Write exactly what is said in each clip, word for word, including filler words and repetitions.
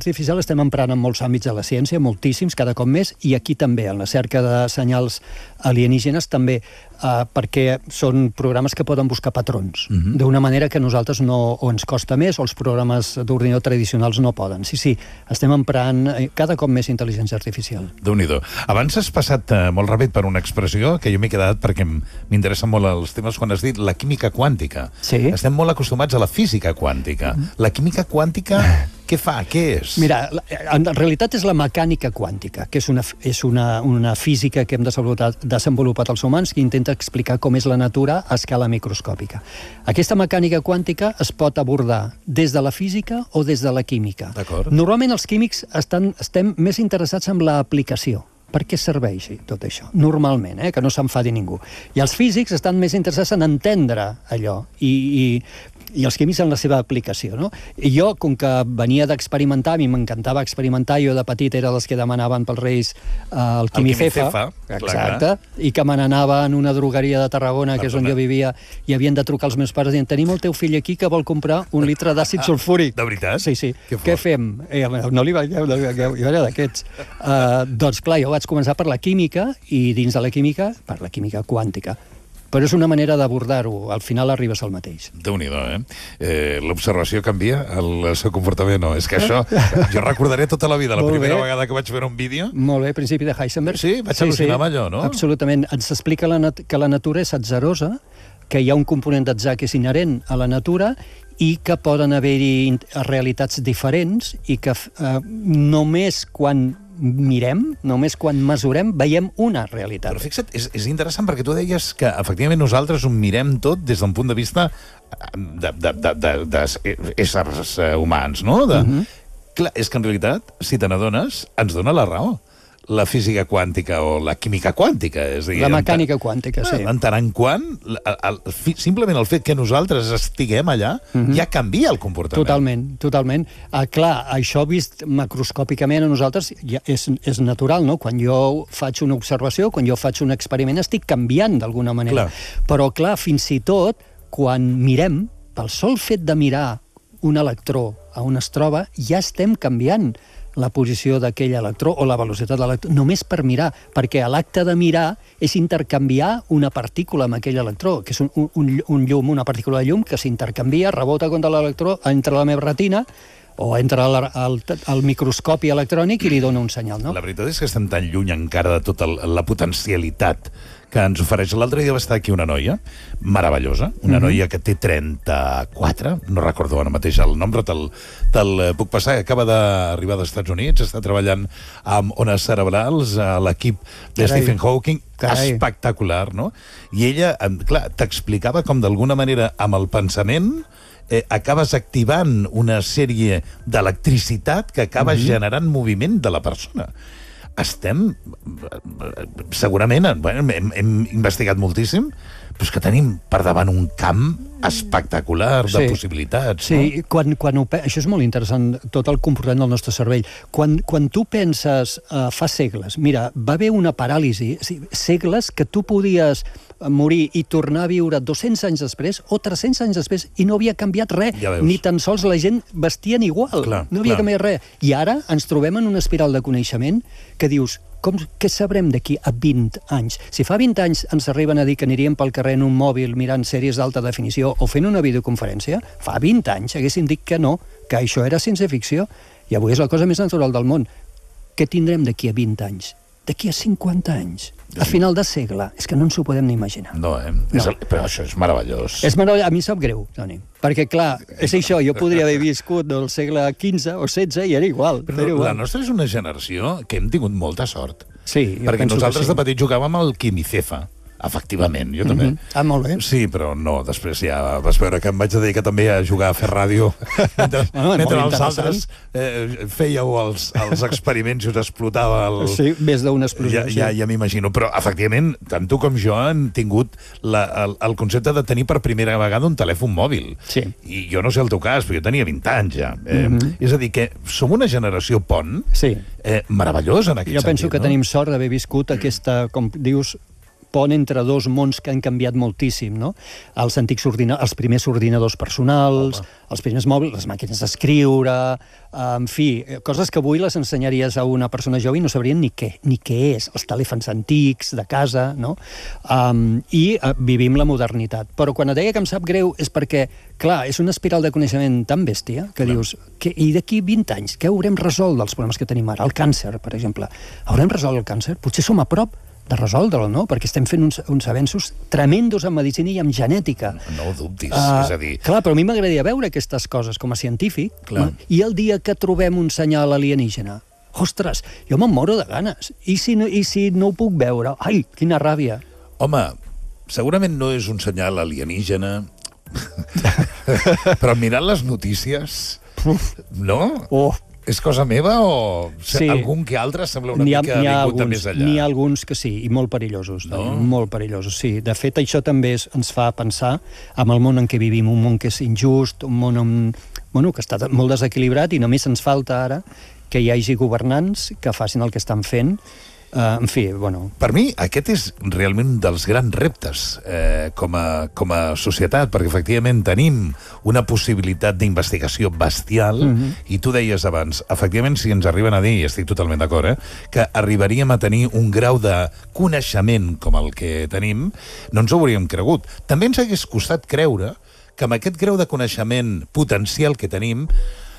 artificial estem emprant en molts àmbits de la ciència, moltíssims, cada cop més, i aquí també, en la cerca de senyals alienígenes, també, uh, perquè són programes que poden buscar patrons, uh-huh. d'una manera que nosaltres no, o ens costa més, o els programes d'ordinador tradicionals no poden. Sí, sí, estem emprant cada cop més intel·ligència artificial. Déu-n'hi-do. Abans has passat uh, molt ràpid per una expressió que jo m'he quedat perquè m'interessen molt els temes quan has dit la química quàntica. Sí. Estem molt acostumats a la física quàntica. La química quàntica, què fa? Què és? Mira, en realitat és la mecànica quàntica, que és una, és una, una física que hem desenvolupat, desenvolupat els humans que intenta explicar com és la natura a escala microscòpica. Aquesta mecànica quàntica es pot abordar des de la física o des de la química. Normalment els químics estan, estem més interessats en l'aplicació. Per què serveix tot això? Normalment, eh? Que no s'enfadi ningú. I els físics estan més interessats en entendre allò i, i, i els químics en la seva aplicació, no? I jo, com que venia d'experimentar, a mi m'encantava experimentar, jo de petit era dels que demanaven pels Reis eh, el quimicefa, exacte, i que me n'anava en una drogueria de Tarragona, que és on jo vivia, i havien de trucar els meus pares dient, tenim el teu fill aquí que vol comprar un litre d'àcid sulfúric. De veritat? Sí, sí. Què fem? Eh, no li veieu, no li veieu, jo era d'aquests. Uh, doncs clar, jo vaig començar per la química i dins de la química, per la química quàntica. Però és una manera d'abordar-ho. Al final arribes al mateix. Déu-n'hi-do, eh? eh L'observació canvia, el, el seu comportament no. És que això, jo recordaré tota la vida, la primera vegada que vaig veure un vídeo. Molt bé, principi de Heisenberg. Sí, vaig al·lucinar amb allò, no? Absolutament. Ens explica la nat- que la natura és atzarosa, que hi ha un component d'atzar que és inherent a la natura i que poden haver-hi realitats diferents i que eh, només quan mirem, només quan mesurem, veiem una realitat. Però fixa't, és, és interessant perquè tu deies que efectivament nosaltres ho mirem tot des d'un punt de vista d'éssers humans, no? De... Uh-huh. Clar, és que en realitat, si te n'adones, ens dona la raó. La física quàntica o la química quàntica. És a dir, la mecànica quàntica, sí. En tant en quant, el, el, simplement el fet que nosaltres estiguem allà uh-huh. ja canvia el comportament. Totalment, totalment. Ah, clar, això vist macroscòpicament a nosaltres ja és, és natural, no? Quan jo faig una observació, quan jo faig un experiment, estic canviant d'alguna manera. Clar. Però, clar, fins i tot, quan mirem, pel sol fet de mirar un electró a on es troba, ja estem canviant la posició d'aquell electró o la velocitat de l'electró, només per mirar, perquè l'acte de mirar és intercanviar una partícula amb aquell electró, que és un, un, un llum, una partícula de llum que s'intercanvia, rebota contra l'electró, entra a la meva retina, o entra al, al, al microscopi electrònic i li dona un senyal, no? La veritat és que estem tan lluny encara de tota la potencialitat que ens ofereix. L'altre dia va estar aquí una noia meravellosa, una mm-hmm. noia que té trenta-quatre, no recordo ara mateix el nombre, te'l, te'l puc passar, acaba d'arribar dels Estats Units, està treballant amb ones cerebrals a l'equip de Carai. Stephen Hawking, Carai. Espectacular, no? I ella, clar, t'explicava com d'alguna manera amb el pensament eh, acabes activant una sèrie d'electricitat que acaba mm-hmm. generant moviment de la persona. Estem, segurament, bueno, hem, hem investigat moltíssim, però és que tenim per davant un camp espectacular de sí. possibilitats. Sí, no? quan, quan ho, això és molt interessant, tot el comportament del nostre cervell. Quan, quan tu penses uh, fa segles, mira, va haver una paràlisi, segles que tu podies morir i tornar a viure dos-cents anys després o tres-cents anys després i no havia canviat res, ja ni tan sols la gent vestien igual, clar, no havia clar. canviat res. I ara ens trobem en una espiral de coneixement que dius, com, què sabrem d'aquí a vint anys? Si fa vint anys ens arriben a dir que aniríem pel carrer en un mòbil mirant sèries d'alta definició o fent una videoconferència, fa vint anys haguéssim dit que no, que això era ciència-ficció, i avui és la cosa més natural del món. Què tindrem d'aquí a vint anys? D'aquí a cinquanta anys? A final de segle. És que no ens ho podem ni imaginar. No, eh? No. És el, però això és meravellós. És meravellós. A mi sap greu, Toni. Perquè, clar, és això, jo podria haver viscut del segle quinze o setze i era igual. Però era igual. La nostra és una generació que hem tingut molta sort. Sí, perquè nosaltres sí. de petit jugàvem al quimicefa. Efectivament, jo també. Mm-hmm. Ah, molt bé. Sí, però no, després ja vas veure que em vaig dedicar també a jugar a fer ràdio mentre, bueno, mentre els altres eh, fèieu els, els experiments i us explotava el... Sí, més d'una explosió. Ja, ja, ja m'imagino, però efectivament, tant tu com jo han tingut la, el, el concepte de tenir per primera vegada un telèfon mòbil. Sí. I jo no sé el teu cas, però jo tenia vint anys ja. Eh, mm-hmm. És a dir, que som una generació pont sí. eh, meravellosa en aquest jo sentit. Jo penso que no? tenim sort d'haver viscut aquesta, com dius, pont entre dos mons que han canviat moltíssim, no? Els antics ordinadors, els primers ordinadors personals, Home. els primers mòbils, les màquines d'escriure, en fi, coses que avui les ensenyaries a una persona jove i no sabrien ni què, ni què és, els telèfons antics de casa, no? Um, I uh, vivim la modernitat. Però quan et deia que em sap greu és perquè, clar, és una espiral de coneixement tan bèstia que clar. dius, que, i d'aquí vint anys, què haurem resolt dels problemes que tenim ara? El càncer, per exemple. Haurem resolt el càncer? Potser som a prop de resoldre'l, no? Perquè estem fent uns, uns avenços tremendos en medicina i en genètica. No, no ho dubtis, uh, és a dir... Clar, però a mi m'agradaria veure aquestes coses com a científic, clar. No? I el dia que trobem un senyal alienígena, ostres, jo me'n moro de ganes. I si, no, I si no ho puc veure? Ai, quina ràbia. Home, segurament no és un senyal alienígena, però mirant les notícies, no? Oh, és cosa meva o sí. algun que altre sembla una ha, mica vingut de més allà? N'hi ha alguns que sí, i molt perillosos. No? Molt perillosos, sí. De fet, això també es, ens fa pensar amb el món en què vivim, un món que és injust, un món on, bueno, que està molt desequilibrat i només ens falta ara que hi hagi governants que facin el que estan fent. Uh, en fi, bueno... Per mi, aquest és realment un dels grans reptes eh, com, a, com a societat, perquè efectivament tenim una possibilitat d'investigació bestial, mm-hmm. i tu deies abans, efectivament, si ens arriben a dir, i estic totalment d'acord, eh, que arribaríem a tenir un grau de coneixement com el que tenim, no ens ho hauríem cregut. També ens hagués costat creure que amb aquest grau de coneixement potencial que tenim,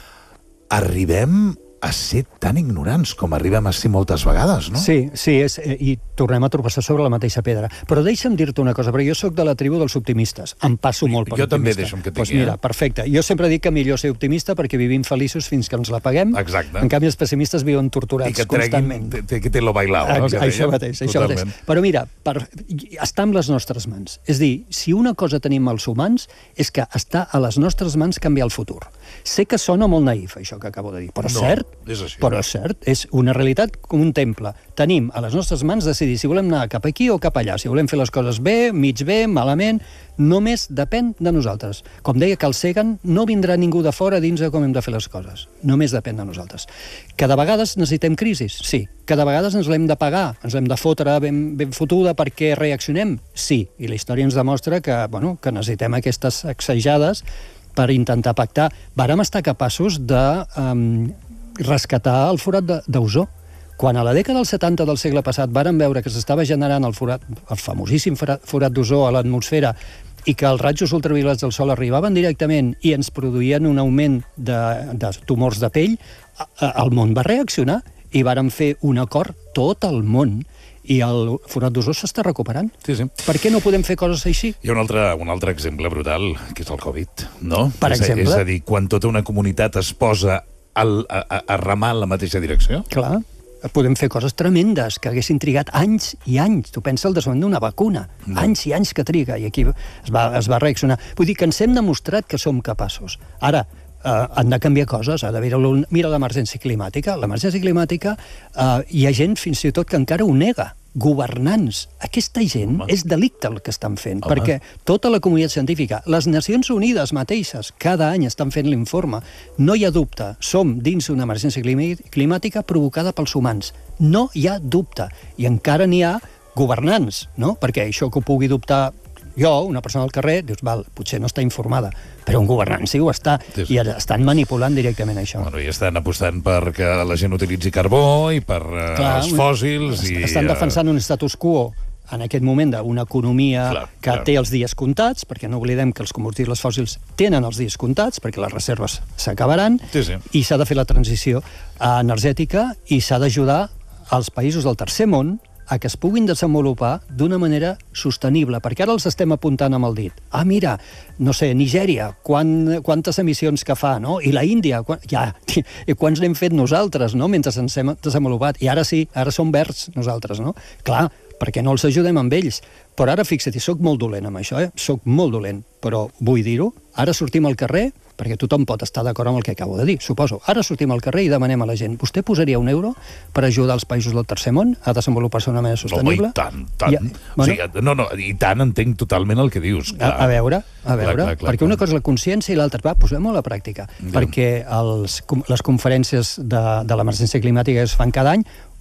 arribem a ser tan ignorants com arribem a ser moltes vegades, no? Sí, sí, és, i tornem a trobar sobre la mateixa pedra. Però deixa'm dir-te una cosa, perquè jo sóc de la tribu dels optimistes. Em passo molt per jo optimista. També deixa'm que tingui. Pues mira, perfecte. Jo sempre dic que millor ser optimista perquè vivim feliços fins que ens la paguem. Exacte. En canvi, els pessimistes viuen torturats I que treguin, constantment. Que te lo bailao, no? Ex això mateix, això mateix. Però mira, per, està en les nostres mans. És dir, si una cosa tenim els humans és que està a les nostres mans canviar el futur. Sé que sona molt naïf, això que acabo de dir, però no, cert, és així. Però és cert, és una realitat com un temple. Tenim a les nostres mans decidir si volem anar cap aquí o cap allà, si volem fer les coses bé, mig bé, malament, només depèn de nosaltres. Com deia Carl Sagan, no vindrà ningú de fora dins de com hem de fer les coses. Només depèn de nosaltres. Cada vegades necessitem crisis? Sí. Cada vegades ens l'hem de pagar, ens l'hem de fotre ben, ben fotuda perquè reaccionem? Sí. I la història ens demostra que, bueno, que necessitem aquestes sacsejades per intentar pactar. Vàrem estar capaços de um, rescatar el forat d'ozó. Quan a la dècada dels setanta del segle passat vàrem veure que s'estava generant el forat, el famosíssim forat d'ozó a l'atmosfera i que els rajos ultraviolats del sol arribaven directament i ens produïen un augment de, de tumors de pell, el món va reaccionar i vàrem fer un acord tot el món. I el forat d'ozó s'està recuperant. Sí, sí. Per què no podem fer coses així? Hi ha un altre, un altre exemple brutal, que és el Covid, no? Per és, exemple? És a dir, quan tota una comunitat es posa al, a, a remar en la mateixa direcció. Clar, podem fer coses tremendes que haguessin trigat anys i anys. Tu pensa el desenvolupament d'una vacuna. No. Anys i anys que triga, i aquí es va, es va reaccionar. Vull dir que ens hem demostrat que som capaços. Ara, Uh, han de canviar coses, ha d'haver un... Mira l'emergència climàtica. L'emergència climàtica uh, hi ha gent fins i tot que encara ho nega. Governants. Aquesta gent Home. és delicte el que estan fent, Home. perquè tota la comunitat científica, les Nacions Unides mateixes, cada any estan fent l'informe. No hi ha dubte, som dins una emergència climàtica provocada pels humans. No hi ha dubte. I encara n'hi ha governants, no? Perquè això que ho pugui dubtar jo, una persona al carrer, dius, val, potser no està informada, però un governant sí ho està, sí, sí. I estan manipulant directament això. Bueno, i estan apostant perquè la gent utilitzi carbó i per uh, Clar, els fòssils. Un, i estan defensant un status quo en aquest moment d'una economia clar, que clar. té els dies comptats, perquè no oblidem que els combustibles fòssils tenen els dies comptats, perquè les reserves s'acabaran, sí, sí. i s'ha de fer la transició energètica i s'ha d'ajudar als països del tercer món a que es puguin desenvolupar d'una manera sostenible, perquè ara els estem apuntant amb el dit. Ah, mira, no sé, Nigèria, quan, quantes emissions que fa, no? I la Índia, quan, ja, i quants n'hem fet nosaltres, no?, mentre ens hem desenvolupat. I ara sí, ara som verds nosaltres, no? Clar, perquè no els ajudem amb ells. Però ara, fixa't, soc molt dolent amb això, eh? Soc molt dolent, però vull dir-ho. Ara sortim al carrer, perquè tothom pot estar d'acord amb el que acabo de dir, suposo. Ara sortim al carrer i demanem a la gent, vostè posaria un euro per ajudar els països del tercer món a desenvolupar-se d'una manera sostenible? Home, i tant, tant. Ja, bueno, o sigui, no, no, i tant entenc totalment el que dius. A, a veure, a veure, clar, clar, clar, perquè una cosa és la consciència i l'altra, va, posem-ho a la pràctica, ja. perquè els, les conferències de, de l'emergència climàtica que es fan cada any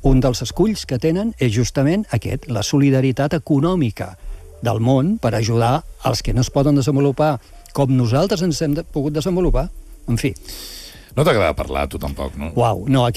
un dels esculls que tenen és justament aquest, la solidaritat econòmica del món per ajudar als que no es poden desenvolupar com nosaltres ens hem de, pogut desenvolupar. En fi. No t'agrada parlar, tu tampoc, no? Uau, no,